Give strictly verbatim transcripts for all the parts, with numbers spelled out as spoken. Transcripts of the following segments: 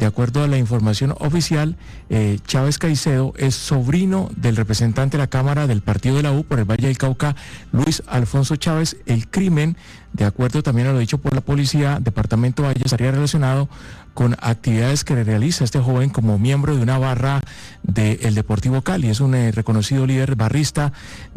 De acuerdo a la información oficial, eh, Chávez Caicedo es sobrino del representante de la Cámara del Partido de la U por el Valle del Cauca, Luis Alfonso Chávez. El crimen, de acuerdo también a lo dicho por la policía, Departamento Valle, estaría relacionado con actividades que realiza este joven como miembro de una barra del Deportivo Cali. Es un eh, reconocido líder barrista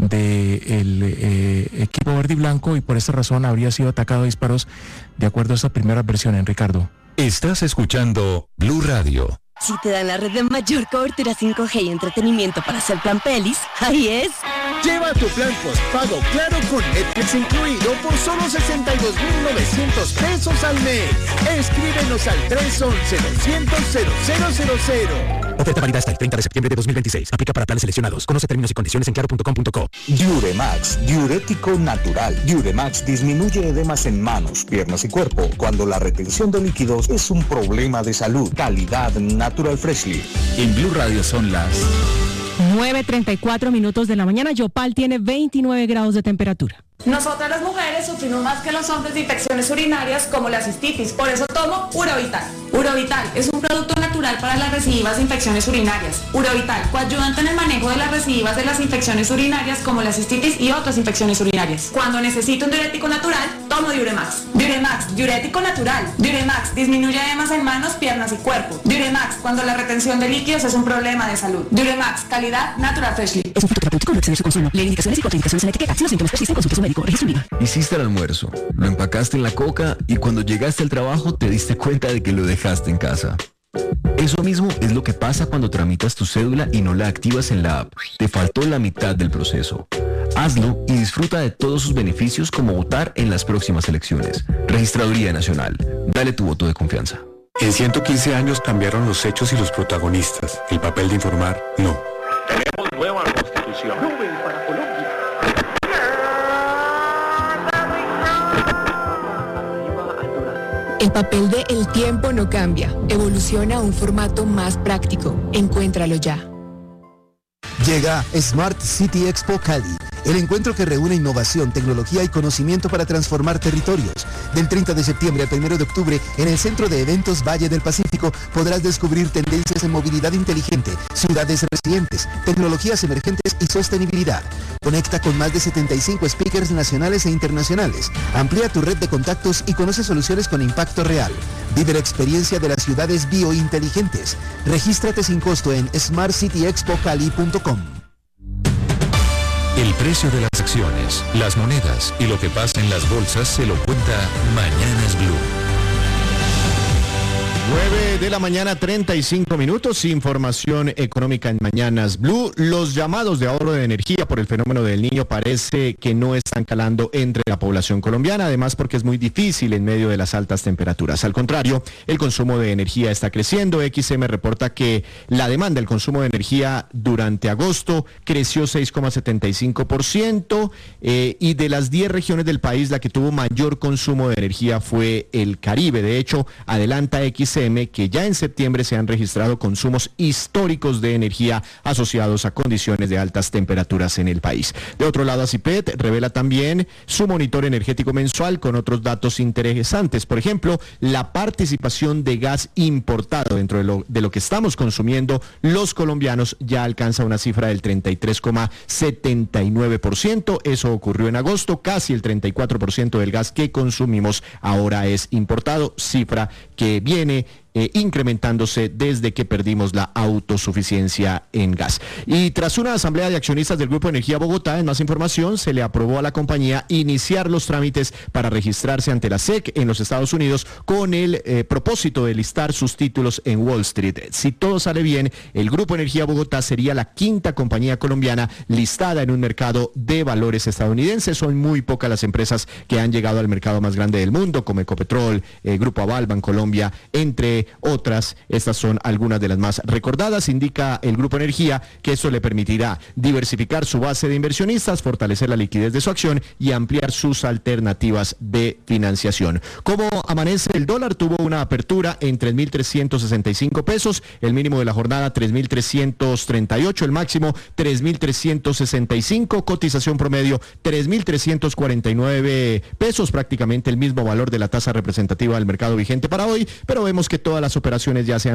del eh, equipo verde y blanco y por esta razón habría sido atacado a disparos, de acuerdo a esta primera versión, en Ricardo. Estás escuchando Blue Radio. Si te dan la red de mayor cobertura cinco G y entretenimiento para hacer plan pelis, ahí es. Lleva tu plan postpago Claro con Netflix incluido por solo sesenta y dos mil novecientos pesos al mes. Escríbenos al tres once, doscientos, cero cero cero cero. Oferta válida hasta el treinta de septiembre de dos mil veintiséis. Aplica para planes seleccionados. Conoce términos y condiciones en claro punto com punto co. Diuremax, diurético natural. Diuremax disminuye edemas en manos, piernas y cuerpo cuando la retención de líquidos es un problema de salud. Calidad Natural Freshly. En Blue Radio son las nueve treinta y cuatro minutos de la mañana. Yopal tiene veintinueve grados de temperatura. Nosotras las mujeres sufrimos más que los hombres de infecciones urinarias como la cistitis, por eso tomo Urovital. Urovital es un producto natural para las recidivas de infecciones urinarias. Urovital, coayudante en el manejo de las recidivas de las infecciones urinarias como la cistitis y otras infecciones urinarias. Cuando necesito un diurético natural, tomo Diuremax. Diuremax, diurético natural. Diuremax, disminuye edemas en manos, piernas y cuerpo. Diuremax, cuando la retención de líquidos es un problema de salud. Diuremax, calidad Natural Freshly. Es un fitoterapéutico, no exceder su consumo. Leer indicaciones y contraindicaciones en la etiqueta. Si los síntomas persisten, consulte a su médico. Registro I V A. Hiciste el almuerzo, lo empacaste en la coca y cuando llegaste al trabajo te diste cuenta de que lo dejaste en casa. Eso mismo es lo que pasa cuando tramitas tu cédula y no la activas en la app. Te faltó la mitad del proceso. Hazlo y disfruta de todos sus beneficios como votar en las próximas elecciones. Registraduría Nacional. Dale tu voto de confianza. En ciento quince años cambiaron los hechos y los protagonistas. El papel de informar, no. Tenemos nueva constitución. Nobel para Colombia. El papel de El Tiempo no cambia. Evoluciona a un formato más práctico. Encuéntralo ya. Llega Smart City Expo Cali, el encuentro que reúne innovación, tecnología y conocimiento para transformar territorios. Del treinta de septiembre al primero de octubre, en el Centro de Eventos Valle del Pacífico, podrás descubrir tendencias en movilidad inteligente, ciudades resilientes, tecnologías emergentes y sostenibilidad. Conecta con más de setenta y cinco speakers nacionales e internacionales. Amplía tu red de contactos y conoce soluciones con impacto real. Vive la experiencia de las ciudades biointeligentes. Regístrate sin costo en smart city expo cali punto com. El precio de las acciones, las monedas y lo que pasa en las bolsas se lo cuenta Mañanas Blue. nueve de la mañana, treinta y cinco minutos, información económica en Mañanas Blue. Los llamados de ahorro de energía por el fenómeno del Niño parece que no están calando entre la población colombiana, además porque es muy difícil en medio de las altas temperaturas. Al contrario, el consumo de energía está creciendo. X M reporta que la demanda, el consumo de energía durante agosto creció seis coma setenta y cinco por ciento eh, y de las diez regiones del país, la que tuvo mayor consumo de energía fue el Caribe. De hecho, adelanta X M que ya en septiembre se han registrado consumos históricos de energía asociados a condiciones de altas temperaturas en el país. De otro lado, ACIPET revela también su monitor energético mensual con otros datos interesantes. Por ejemplo, la participación de gas importado dentro de lo, de lo que estamos consumiendo los colombianos ya alcanza una cifra del treinta y tres coma setenta y nueve por ciento. Eso ocurrió en agosto. Casi el treinta y cuatro por ciento del gas que consumimos ahora es importado, cifra que viene Eh, incrementándose desde que perdimos la autosuficiencia en gas. Y tras una asamblea de accionistas del Grupo Energía Bogotá, en más información, se le aprobó a la compañía iniciar los trámites para registrarse ante la S E C en los Estados Unidos con el eh, propósito de listar sus títulos en Wall Street. Si todo sale bien, el Grupo Energía Bogotá sería la quinta compañía colombiana listada en un mercado de valores estadounidenses. Son muy pocas las empresas que han llegado al mercado más grande del mundo, como Ecopetrol, eh, Grupo Aval, Bancolombia, entre otras. Estas son algunas de las más recordadas. Indica el Grupo Energía que esto le permitirá diversificar su base de inversionistas, fortalecer la liquidez de su acción y ampliar sus alternativas de financiación. ¿Cómo amanece el dólar? Tuvo una apertura en tres mil trescientos sesenta y cinco pesos, el mínimo de la jornada tres mil trescientos treinta y ocho, el máximo tres mil trescientos sesenta y cinco, cotización promedio tres mil trescientos cuarenta y nueve pesos, prácticamente el mismo valor de la tasa representativa del mercado vigente para hoy, pero vemos que todas las operaciones ya se han